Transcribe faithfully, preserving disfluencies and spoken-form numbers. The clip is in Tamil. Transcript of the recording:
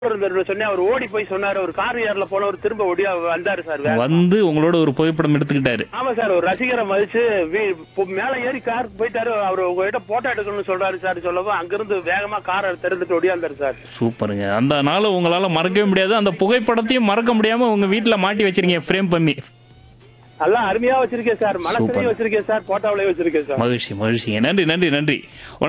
இருந்தாரு சொன்னேன். அவர் ஓடி போய் சொன்னாரு. ஒரு கார் ஏர்ல போனவர் திரும்ப ஓடியா வந்தாரு சார். வேகமா. வந்து உங்களோட ஒரு புகைப்படம் எடுத்துக்கிட்டாரு. ஆமா சார். ஒரு ரசிகரை மதிச்சு வீ- பு- மேல ஏறி கார் போயிட்டாரு. அவர் உங்ககிட்ட போட்டோ எடுக்கணும்னு சொல்றாரு சார். சொல்லவும் அங்கிருந்து வேகமா காரை திறந்துட்டு ஓடியாந்தாரு சார். சூப்பருங்க. அந்த நாள் உங்களால மறக்கவே முடியாது. அந்த புகைப்படத்தையும் மறக்க முடியாம உங்க வீட்டுல மாட்டி வச்சிருக்கீங்க ஃப்ரேம் பண்ணி. நல்லா அருமையா வச்சிருக்கேன் சார். சூப்பர். மனசுலயும் வச்சிருக்கேன் சார். போட்டோவிலையும் வச்சிருக்கேன் சார். மகிழ்ச்சி மகிழ்ச்சிங்க. நன்றி நன்றி நன்றி.